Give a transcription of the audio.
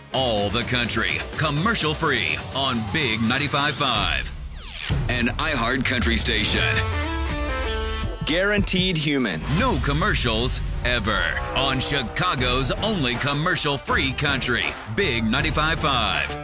all the country, commercial free on Big 95.5. An iHeart Country station. Guaranteed human. No commercials ever on Chicago's only commercial free country, Big 95.5.